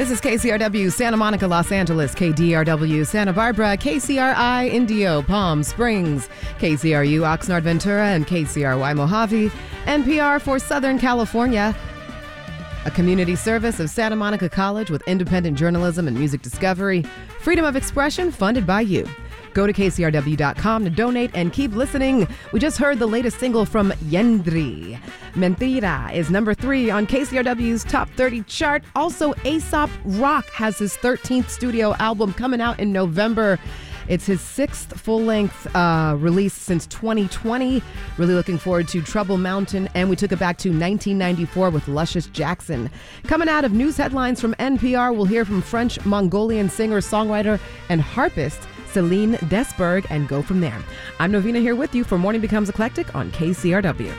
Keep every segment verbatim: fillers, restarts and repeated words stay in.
This is K C R W Santa Monica, Los Angeles, K D R W Santa Barbara, K C R I Indio, Palm Springs, K C R U Oxnard, Ventura, and K C R Y Mojave, N P R for Southern California. A community service of Santa Monica College with independent journalism and music discovery. Freedom of expression funded by you. Go to K C R W dot com to donate and keep listening. We just heard the latest single from Yendri. Mentira is number three on K C R W's Top thirty chart. Also, Aesop Rock has his thirteenth studio album coming out in November. It's his sixth full-length uh, release since twenty twenty. Really looking forward to Trouble Mountain. And we took it back to nineteen ninety-four with Luscious Jackson. Coming out of news headlines from N P R, we'll hear from French-Mongolian singer, songwriter, and harpist Celine Desberg, and go from there. I'm Novena here with you for Morning Becomes Eclectic on K C R W.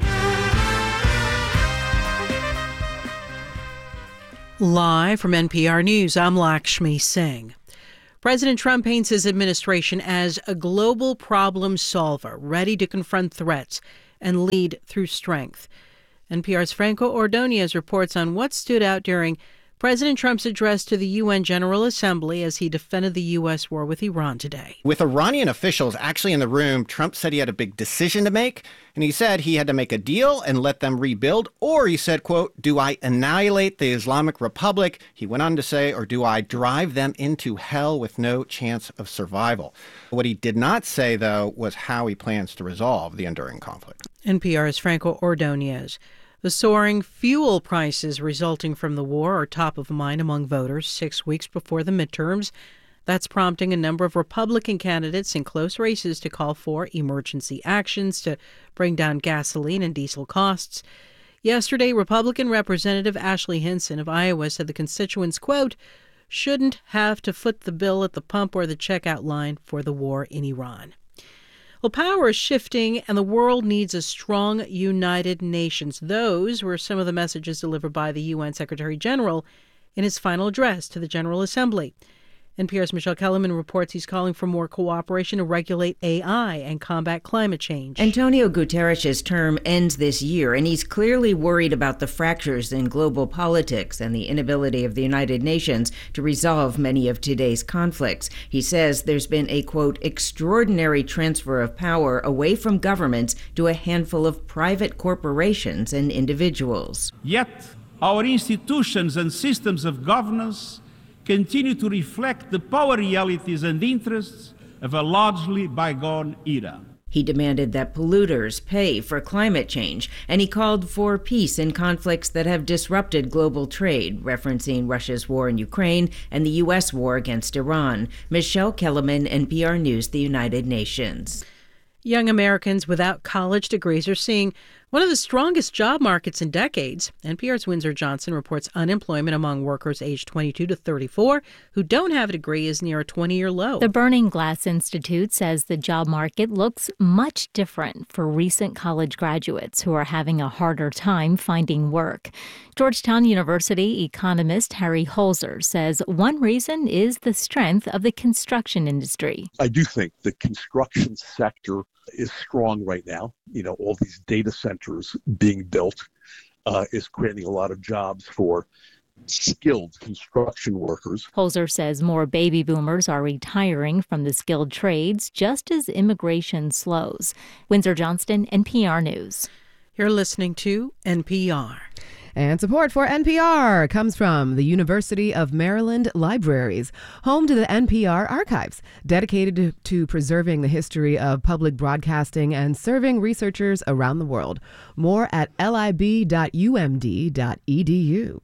Live from N P R News, I'm Lakshmi Singh. President Trump paints his administration as a global problem solver, ready to confront threats and lead through strength. N P R's Franco Ordonez reports on what stood out during President Trump's address to the U N General Assembly as he defended the U S war with Iran today. With Iranian officials actually in the room, Trump said he had a big decision to make, and he said he had to make a deal and let them rebuild, or he said, quote, do I annihilate the Islamic Republic? He went on to say, or do I drive them into hell with no chance of survival? What he did not say, though, was how he plans to resolve the enduring conflict. N P R's Franco Ordonez. The soaring fuel prices resulting from the war are top of mind among voters six weeks before the midterms. That's prompting a number of Republican candidates in close races to call for emergency actions to bring down gasoline and diesel costs. Yesterday, Republican Representative Ashley Hinson of Iowa said the constituents, quote, shouldn't have to foot the bill at the pump or the checkout line for the war in Iran. Well, power is shifting, and the world needs a strong, united nations. Those were some of the messages delivered by the U N Secretary General in his final address to the General Assembly. N P R's Michelle Kellerman reports he's calling for more cooperation to regulate A I and combat climate change. Antonio Guterres' term ends this year, and he's clearly worried about the fractures in global politics and the inability of the United Nations to resolve many of today's conflicts. He says there's been a, quote, extraordinary transfer of power away from governments to a handful of private corporations and individuals. Yet, our institutions and systems of governance continue to reflect the power realities and interests of a largely bygone era. He demanded that polluters pay for climate change, and he called for peace in conflicts that have disrupted global trade, referencing Russia's war in Ukraine and the U S war against Iran. Michelle Kellerman, N P R News, the United Nations. Young Americans without college degrees are seeing one of the strongest job markets in decades. N P R's Windsor Johnson reports unemployment among workers aged twenty-two to thirty-four who don't have a degree is near a twenty-year low. The Burning Glass Institute says the job market looks much different for recent college graduates who are having a harder time finding work. Georgetown University economist Harry Holzer says one reason is the strength of the construction industry. I do think the construction sector is strong right now. You know, all these data centers being built uh, is creating a lot of jobs for skilled construction workers. Holzer says more baby boomers are retiring from the skilled trades just as immigration slows. Windsor Johnston, N P R News. You're listening to N P R. And support for N P R comes from the University of Maryland Libraries, home to the N P R Archives, dedicated to, to preserving the history of public broadcasting and serving researchers around the world. More at lib dot u m d dot e d u.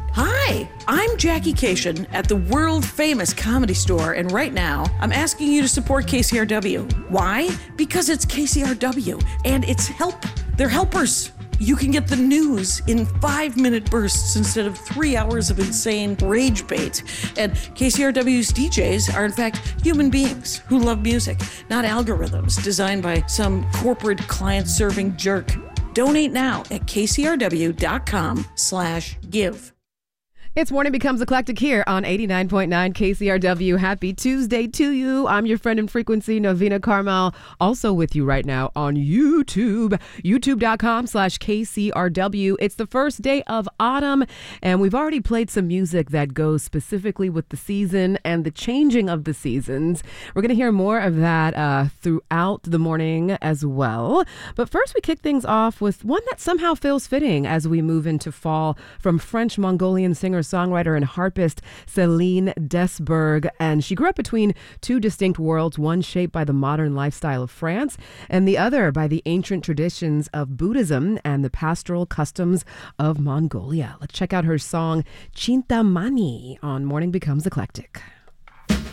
Hi, I'm Jackie Cation at the world-famous Comedy Store, and right now, I'm asking you to support K C R W. Why? Because it's K C R W, and it's help. They're helpers. You can get the news in five-minute bursts instead of three hours of insane rage bait. And K C R W's D Js are, in fact, human beings who love music, not algorithms designed by some corporate client-serving jerk. Donate now at kcrw.com slash give. It's Morning Becomes Eclectic here on eighty-nine point nine K C R W. Happy Tuesday to you. I'm your friend in frequency, Novena Carmel. Also with you right now on YouTube, youtube.com slash KCRW. It's the first day of autumn, and we've already played some music that goes specifically with the season and the changing of the seasons. We're going to hear more of that uh, throughout the morning as well. But first, we kick things off with one that somehow feels fitting as we move into fall, from French-Mongolian singer songwriter and harpist Céline Desberg. And she grew up between two distinct worlds, one shaped by the modern lifestyle of France and the other by the ancient traditions of Buddhism and the pastoral customs of Mongolia. Let's check out her song Chintamani on Morning Becomes Eclectic.